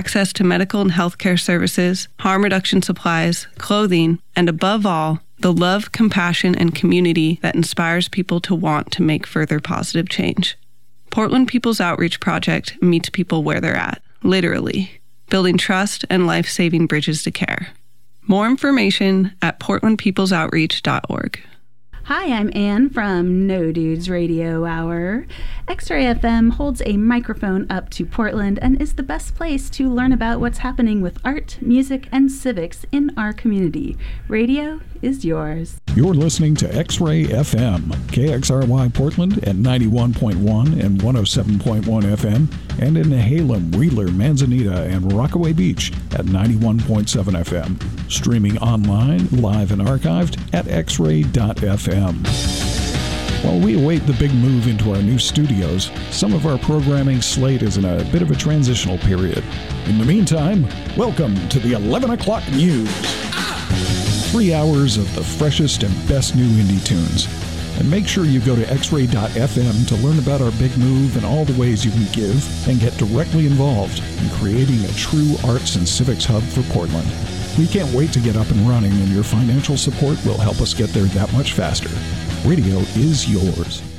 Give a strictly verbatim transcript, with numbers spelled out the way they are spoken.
access to medical and healthcare services, harm reduction supplies, clothing, and above all, the love, compassion, and community that inspires people to want to make further positive change. Portland People's Outreach Project meets people where they're at, literally, building trust and life-saving bridges to care. More information at portland peoples outreach dot org. Hi, I'm Ann from No Dudes Radio Hour. X-Ray F M holds a microphone up to Portland and is the best place to learn about what's happening with art, music, and civics in our community. Radio is yours. You're listening to X-Ray F M, K X R Y Portland at ninety-one point one and one oh seven point one F M, and in Halem, Wheeler, Manzanita, and Rockaway Beach at ninety-one point seven F M. Streaming online, live and archived at x ray dot f m. While we await the big move into our new studios, some of our programming slate is in a bit of a transitional period. In the meantime, welcome to the eleven o'clock news. Three hours of the freshest and best new indie tunes. And make sure you go to x ray dot f m to learn about our big move and all the ways you can give and get directly involved in creating a true arts and civics hub for Portland. We can't wait to get up and running, and your financial support will help us get there that much faster. Radio is yours.